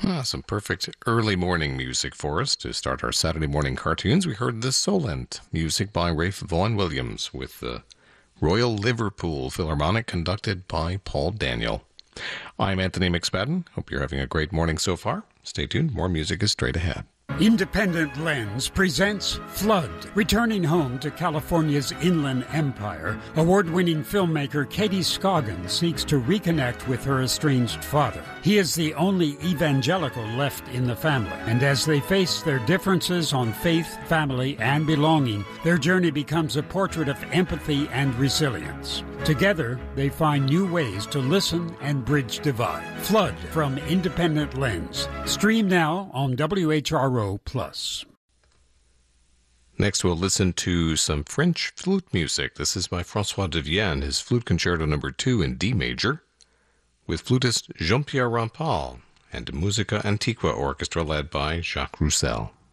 Some perfect early morning music for us to start our Saturday morning cartoons. We heard the Solent music by Ralph Vaughan Williams with the Royal Liverpool Philharmonic conducted by Paul Daniel. I'm Anthony McSpadden. Hope you're having a great morning so far. Stay tuned. More music is straight ahead. Independent Lens presents Flood. Returning home to California's Inland Empire, award-winning filmmaker Katie Scoggin seeks to reconnect with her estranged father. He is the only evangelical left in the family, and as they face their differences on faith, family, and belonging, their journey becomes a portrait of empathy and resilience. Together, they find new ways to listen and bridge divide. Flood from Independent Lens. Stream now on WHRO+. Next, we'll listen to some French flute music. This is by François de Vienne, his Flute Concerto No. 2 in D major, with flutist Jean-Pierre Rampal and Musica Antiqua Orchestra led by Jacques Roussel.